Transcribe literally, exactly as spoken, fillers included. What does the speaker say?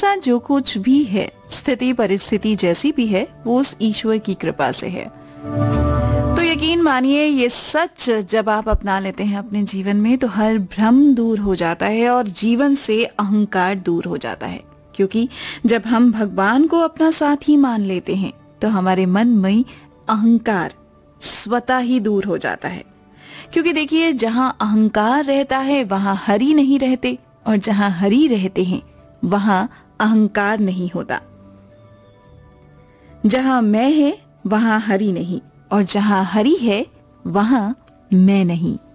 साथ जो कुछ भी है, स्थिति परिस्थिति जैसी भी है, वो उस ईश्वर की कृपा से है। तो यकीन मानिए ये सच जब आप अपना लेते हैं अपने जीवन में, तो हर भ्रम दूर हो जाता है और जीवन से अहंकार दूर हो जाता है। क्योंकि जब हम भगवान को अपना साथी मान लेते हैं तो हमारे मन में अहंकार स्वतः ही दूर हो जाता है। क्योंकि देखिए, जहां अहंकार रहता है वहां हरि नहीं रहते, और जहां हरि रहते हैं वहां अहंकार नहीं होता। जहां मैं है वहां हरि नहीं, और जहां हरि है वहां मैं नहीं।